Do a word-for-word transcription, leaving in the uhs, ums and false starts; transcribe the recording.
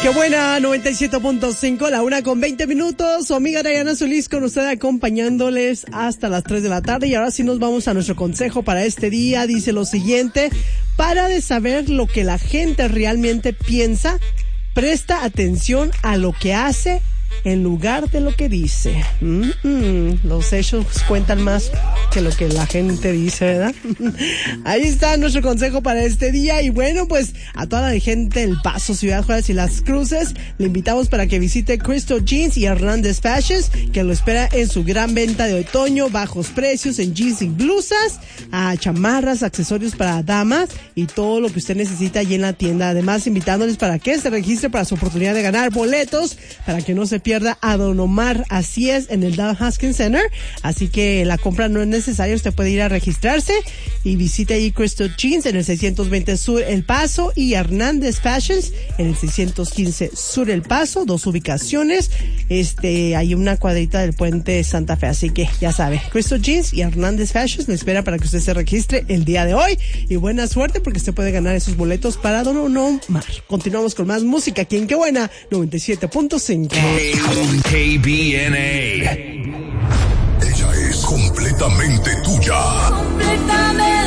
Qué buena, noventa y siete punto cinco, la una con veinte minutos. Su amiga Diana Solís con usted acompañándoles hasta las tres de la tarde. Y ahora sí nos vamos a nuestro consejo para este día. Dice lo siguiente: para de saber lo que la gente realmente piensa, presta atención a lo que hace en lugar de lo que dice. Mm-mm. Los hechos cuentan más que lo que la gente dice, ¿verdad? Ahí está nuestro consejo para este día. Y bueno, pues a toda la gente del Paso, Ciudad Juárez y Las Cruces, le invitamos para que visite Crystal Jeans y Hernández Fashions, que lo espera en su gran venta de otoño, bajos precios en jeans y blusas, a chamarras, accesorios para damas y todo lo que usted necesita allí en la tienda. Además, invitándoles para que se registre para su oportunidad de ganar boletos, para que no se pierda a Don Omar. Así es, en el Dow Haskins Center. Así que la compra no es necesaria, usted puede ir a registrarse y visite ahí Crystal Jeans en el seiscientos veinte Sur El Paso y Hernández Fashions en el seiscientos quince Sur El Paso, dos ubicaciones. Este, hay una cuadrita del puente Santa Fe, así que ya sabe, Crystal Jeans y Hernández Fashions le espera para que usted se registre el día de hoy y buena suerte porque usted puede ganar esos boletos para Don Omar. Continuamos con más música aquí en Qué Buena, noventa y siete punto cinco. K B N A. Ella es completamente tuya. Completamente